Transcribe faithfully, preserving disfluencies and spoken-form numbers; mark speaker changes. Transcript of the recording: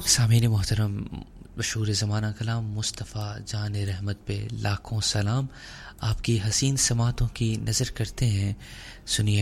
Speaker 1: सामीन मोहतरम, मशहूर ज़माना कलाम मुस्तफ़ा जान रहमत पे लाखों सलाम। आपकी हसीन समातों की नज़र करते हैं, सुनिए